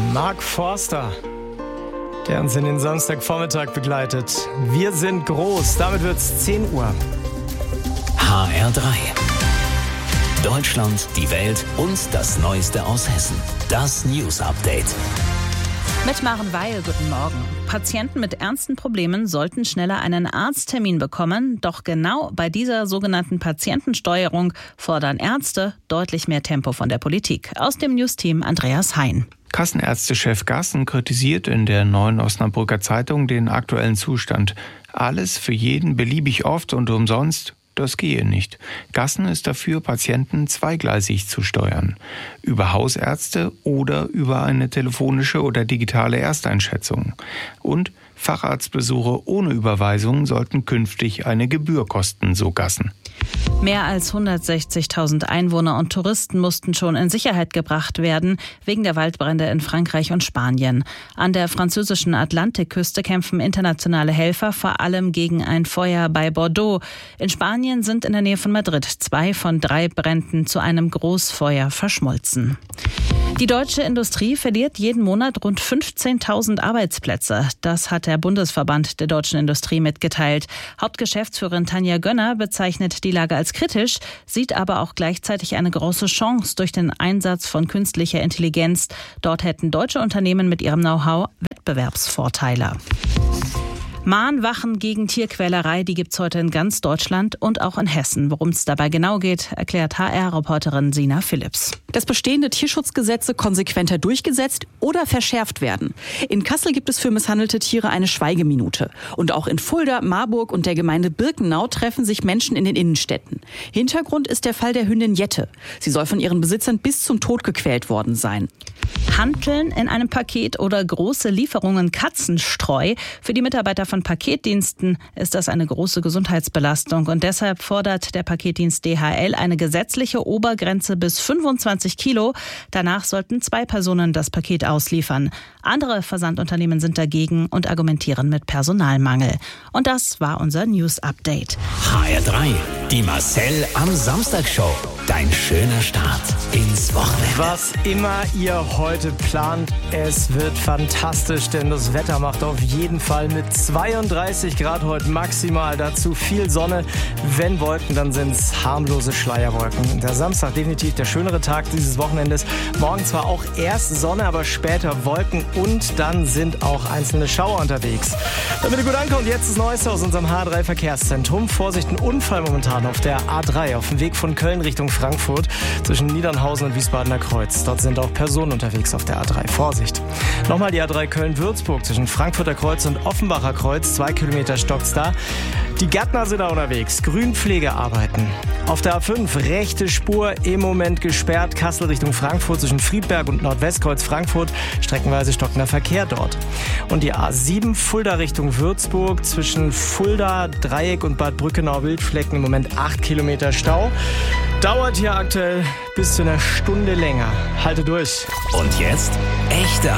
Mark Forster, der uns in den Samstagvormittag begleitet. Wir sind groß, damit wird's 10 Uhr. HR3. Deutschland, die Welt und das Neueste aus Hessen. Das News Update. Mit Maren Weil, guten Morgen. Patienten mit ernsten Problemen sollten schneller einen Arzttermin bekommen. Doch genau bei dieser sogenannten Patientensteuerung fordern Ärzte deutlich mehr Tempo von der Politik. Aus dem News-Team Andreas Hein. Kassenärztechef Gassen kritisiert in der Neuen Osnabrücker Zeitung den aktuellen Zustand. Alles für jeden beliebig oft und umsonst, das gehe nicht. Gassen ist dafür, Patienten zweigleisig zu steuern. Über Hausärzte oder über eine telefonische oder digitale Ersteinschätzung. Und Facharztbesuche ohne Überweisung sollten künftig eine Gebühr kosten, so Gassen. Mehr als 160.000 Einwohner und Touristen mussten schon in Sicherheit gebracht werden, wegen der Waldbrände in Frankreich und Spanien. An der französischen Atlantikküste kämpfen internationale Helfer vor allem gegen ein Feuer bei Bordeaux. In Spanien sind in der Nähe von Madrid 2 von 3 Bränden zu einem Großfeuer verschmolzen. Die deutsche Industrie verliert jeden Monat rund 15.000 Arbeitsplätze. Das hat der Bundesverband der deutschen Industrie mitgeteilt. Hauptgeschäftsführerin Tanja Gönner bezeichnet die Lage als kritisch, sieht aber auch gleichzeitig eine große Chance durch den Einsatz von künstlicher Intelligenz. Dort hätten deutsche Unternehmen mit ihrem Know-how Wettbewerbsvorteile. Mahnwachen gegen Tierquälerei, die gibt's heute in ganz Deutschland und auch in Hessen. Worum es dabei genau geht, erklärt HR-Reporterin Sina Philipps. Dass bestehende Tierschutzgesetze konsequenter durchgesetzt oder verschärft werden. In Kassel gibt es für misshandelte Tiere eine Schweigeminute. Und auch in Fulda, Marburg und der Gemeinde Birkenau treffen sich Menschen in den Innenstädten. Hintergrund ist der Fall der Hündin Jette. Sie soll von ihren Besitzern bis zum Tod gequält worden sein. Hanteln in einem Paket oder große Lieferungen Katzenstreu. Für die Mitarbeiter von Paketdiensten ist das eine große Gesundheitsbelastung. Und deshalb fordert der Paketdienst DHL eine gesetzliche Obergrenze bis 25 Kilo. Danach sollten 2 Personen das Paket ausliefern. Andere Versandunternehmen sind dagegen und argumentieren mit Personalmangel. Und das war unser News-Update. HR3, die Marcel am Samstag-Show. Dein schöner Start ins Wochenende. Was immer ihr heute plant, es wird fantastisch, denn das Wetter macht auf jeden Fall mit 32 Grad heute maximal. Dazu viel Sonne. Wenn Wolken, dann sind es harmlose Schleierwolken. Der Samstag definitiv der schönere Tag dieses Wochenendes. Morgen zwar auch erst Sonne, aber später Wolken und dann sind auch einzelne Schauer unterwegs. Damit ihr gut ankommt, jetzt das Neueste aus unserem H3 Verkehrszentrum. Vorsicht, ein Unfall momentan auf der A3 auf dem Weg von Köln Richtung Frankfurt zwischen Niedernhausen und Wiesbadener Kreuz. Dort sind auch Personen unterwegs auf der A3. Vorsicht. Nochmal die A3 Köln-Würzburg zwischen Frankfurter Kreuz und Offenbacher Kreuz. 2 Kilometer stockt's da. Die Gärtner sind da unterwegs. Grünpflegearbeiten. Auf der A5 rechte Spur im Moment gesperrt. Kassel Richtung Frankfurt zwischen Friedberg und Nordwestkreuz Frankfurt. Streckenweise stockender Verkehr dort. Und die A7 Fulda Richtung Würzburg zwischen Fulda, Dreieck und Bad Brückenau-Wildflecken im Moment 8 Kilometer Stau. Dauert hier aktuell bis zu einer Stunde länger. Halte durch. Und jetzt echte